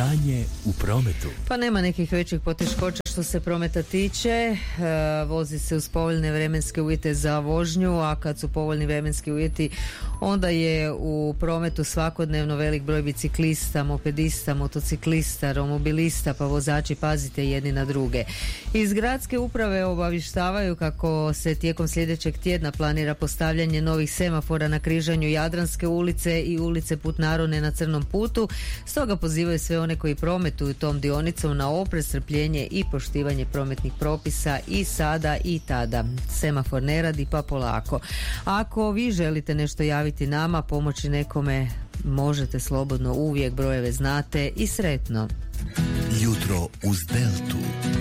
Stanje u prometu. Pa nema nekih većih poteškoća što se prometa tiče. Vozi se uz povoljne vremenske uvjete za vožnju, a kad su povoljni vremenski uvjeti onda je u prometu svakodnevno velik broj biciklista, mopedista, motociklista, romobilista, pa vozači pazite jedni na druge. Iz gradske uprave obavještavaju kako se tijekom sljedećeg tjedna planira postavljanje novih semafora na križanju Jadranske ulice i ulice Put Narone na Crnom putu. Stoga pozivaju sve one koji prometuju tom dionicom na oprez, strpljenje i poštivanje prometnih propisa i sada i tada. Semafor ne radi, pa polako. Ako vi želite nešto javiti nama, pomoći nekome, možete slobodno, uvijek brojeve znate i sretno. Jutro uz Deltu.